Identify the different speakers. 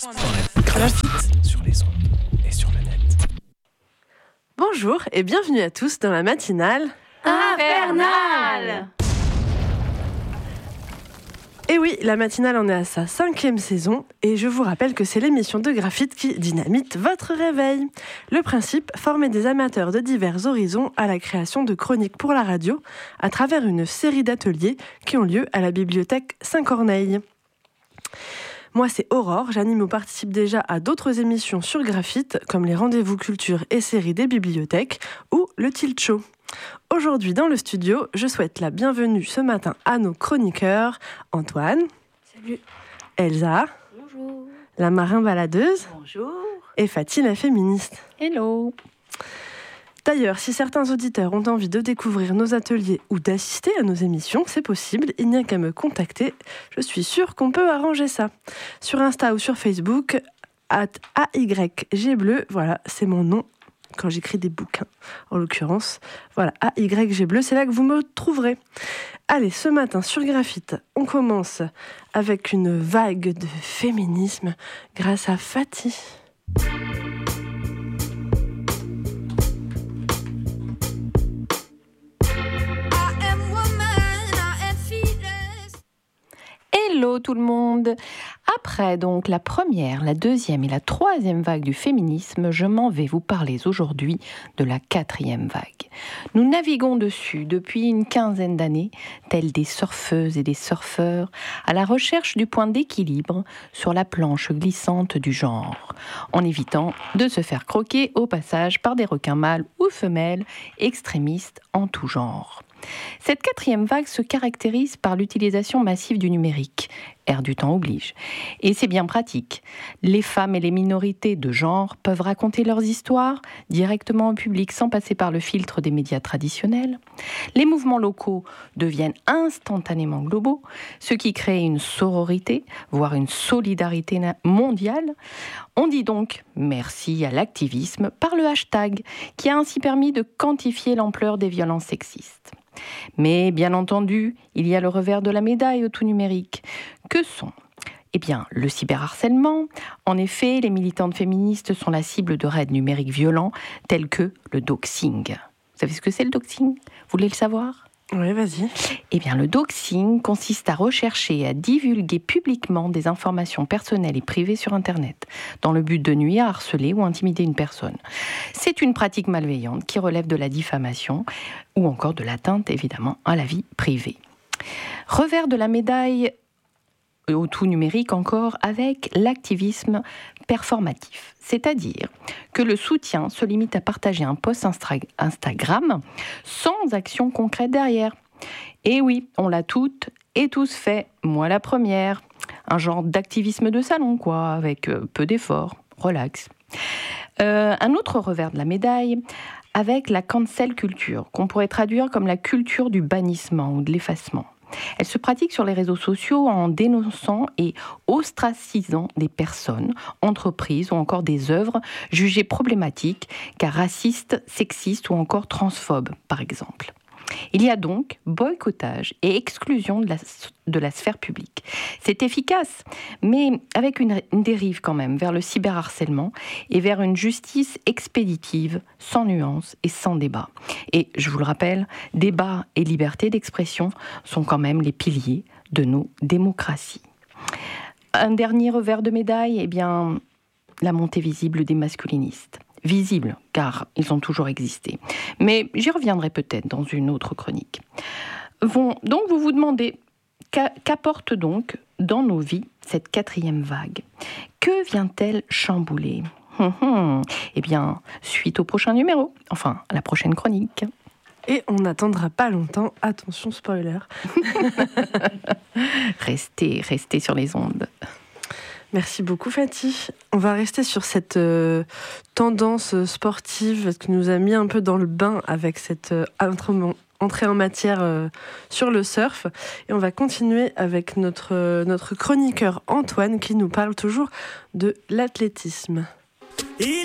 Speaker 1: Graphite sur les ondes et sur le net.
Speaker 2: Bonjour et bienvenue à tous dans la matinale
Speaker 3: infernale.
Speaker 2: Et oui, la matinale en est à sa 5e saison et je vous rappelle que c'est l'émission de Graphite qui dynamite votre réveil. Le principe, former des amateurs de divers horizons à la création de chroniques pour la radio à travers une série d'ateliers qui ont lieu à la bibliothèque Saint-Corneille. Moi, c'est Aurore, j'anime ou participe déjà à d'autres émissions sur Graphite, comme les rendez-vous culture et séries des bibliothèques ou le Tilt Show. Aujourd'hui, dans le studio, je souhaite la bienvenue ce matin à nos chroniqueurs Antoine.
Speaker 3: Salut.
Speaker 2: Elsa.
Speaker 3: Bonjour.
Speaker 2: La marin baladeuse.
Speaker 3: Bonjour.
Speaker 2: Et Fatih, la féministe.
Speaker 3: Hello.
Speaker 2: D'ailleurs, si certains auditeurs ont envie de découvrir nos ateliers ou d'assister à nos émissions, c'est possible, il n'y a qu'à me contacter. Je suis sûre qu'on peut arranger ça. Sur Insta ou sur Facebook, @AYGbleu, voilà, c'est mon nom quand j'écris des bouquins, en l'occurrence. Voilà, AYGbleu, c'est là que vous me trouverez. Allez, ce matin, sur Graphite, on commence avec une vague de féminisme grâce à Fatih.
Speaker 3: Hello tout le monde. Après donc la première, la deuxième et la troisième vague du féminisme, je m'en vais vous parler aujourd'hui de la 4e vague. Nous naviguons dessus depuis une quinzaine d'années, tels des surfeuses et des surfeurs, à la recherche du point d'équilibre sur la planche glissante du genre, en évitant de se faire croquer au passage par des requins mâles ou femelles extrémistes en tout genre. Cette 4e vague se caractérise par l'utilisation massive du numérique, ère du temps oblige. Et c'est bien pratique. Les femmes et les minorités de genre peuvent raconter leurs histoires directement au public sans passer par le filtre des médias traditionnels. Les mouvements locaux deviennent instantanément globaux, ce qui crée une sororité, voire une solidarité mondiale. On dit donc merci à l'activisme par le hashtag, qui a ainsi permis de quantifier l'ampleur des violences sexistes. Mais bien entendu, il y a le revers de la médaille au tout numérique. Que sont ? Eh bien, le cyberharcèlement. En effet, les militantes féministes sont la cible de raids numériques violents tels que le doxing. Vous savez ce que c'est le doxing ? Vous voulez le savoir ?
Speaker 2: Oui, vas-y.
Speaker 3: Eh bien, le doxing consiste à rechercher et à divulguer publiquement des informations personnelles et privées sur Internet, dans le but de nuire, harceler ou intimider une personne. C'est une pratique malveillante qui relève de la diffamation ou encore de l'atteinte, évidemment, à la vie privée. Revers de la médaille au tout numérique encore, avec l'activisme performatif. C'est-à-dire que le soutien se limite à partager un post Instagram sans action concrète derrière. Et oui, on l'a toutes et tous fait, moi la première. Un genre d'activisme de salon, quoi, avec peu d'efforts, relax. Un autre revers de la médaille, avec la cancel culture, qu'on pourrait traduire comme la culture du bannissement ou de l'effacement. Elle se pratique sur les réseaux sociaux en dénonçant et ostracisant des personnes, entreprises ou encore des œuvres jugées problématiques car racistes, sexistes ou encore transphobes, par exemple. Il y a donc boycottage et exclusion de la sphère publique. C'est efficace, mais avec une dérive quand même vers le cyberharcèlement et vers une justice expéditive, sans nuance et sans débat. Et je vous le rappelle, débat et liberté d'expression sont quand même les piliers de nos démocraties. Un dernier revers de médaille, eh bien, la montée visible des masculinistes. Visibles, car ils ont toujours existé. Mais j'y reviendrai peut-être dans une autre chronique. Donc vous vous demandez, qu'apporte donc dans nos vies cette 4e vague ? Que vient-elle chambouler ? Eh bien, suite au prochain numéro, enfin, à la prochaine chronique.
Speaker 2: Et on n'attendra pas longtemps, attention spoiler.
Speaker 3: Restez sur les ondes.
Speaker 2: Merci beaucoup Fatih. On va rester sur cette tendance sportive qui nous a mis un peu dans le bain avec cette entrée en matière sur le surf. Et on va continuer avec notre chroniqueur Antoine qui nous parle toujours de l'athlétisme.